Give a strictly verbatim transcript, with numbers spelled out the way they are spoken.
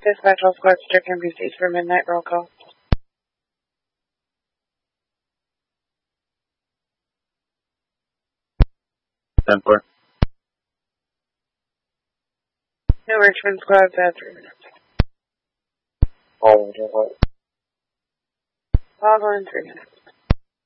Dispatch all squads check N B Cs for midnight roll call. ten four. No Richmond squads at three minutes. All in, All in three minutes.